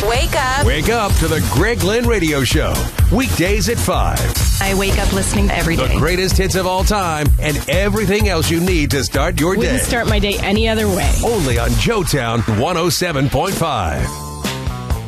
Wake up. Wake up to the Greg Lynn Radio Show. Weekdays at 5. I wake up listening every day. The greatest hits of all time and everything else you need to start your day. Wouldn't start my day any other way. Only on Joetown 107.5.